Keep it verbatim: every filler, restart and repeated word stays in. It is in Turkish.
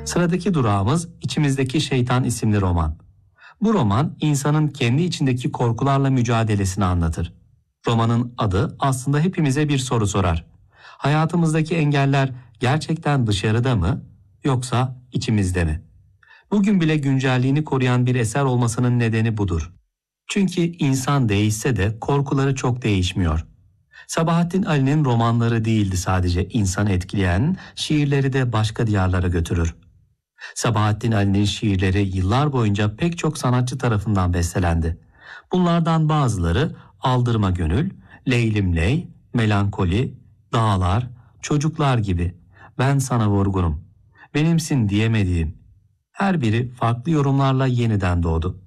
Sıradaki durağımız İçimizdeki Şeytan isimli roman. Bu roman insanın kendi içindeki korkularla mücadelesini anlatır. Romanın adı aslında hepimize bir soru sorar. Hayatımızdaki engeller gerçekten dışarıda mı yoksa içimizde mi? Bugün bile güncelliğini koruyan bir eser olmasının nedeni budur. Çünkü insan değişse de korkuları çok değişmiyor. Sabahattin Ali'nin romanları değildi sadece insanı etkileyen, şiirleri de başka diyarlara götürür. Sabahattin Ali'nin şiirleri yıllar boyunca pek çok sanatçı tarafından bestelendi. Bunlardan bazıları Aldırma Gönül, Leylim Ley, Melankoli, Dağlar, Çocuklar gibi, Ben Sana Vurgunum, Benimsin Diyemediğim, her biri farklı yorumlarla yeniden doğdu.